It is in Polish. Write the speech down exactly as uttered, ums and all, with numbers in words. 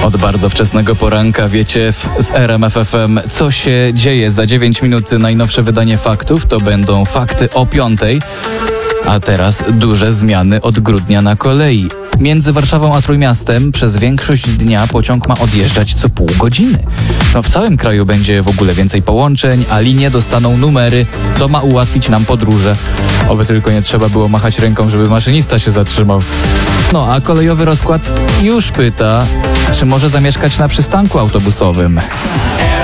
Od bardzo wczesnego poranka wiecie w, z R M F F M, co się dzieje. Za dziewięć minut najnowsze wydanie faktów, to będą fakty o piątej. A teraz duże zmiany od grudnia na kolei. Między Warszawą a Trójmiastem przez większość dnia pociąg ma odjeżdżać co pół godziny. No w całym kraju będzie w ogóle więcej połączeń, a linie dostaną numery. To ma ułatwić nam podróże. Oby tylko nie trzeba było machać ręką, żeby maszynista się zatrzymał. No a kolejowy rozkład już pyta, czy może zamieszkać na przystanku autobusowym.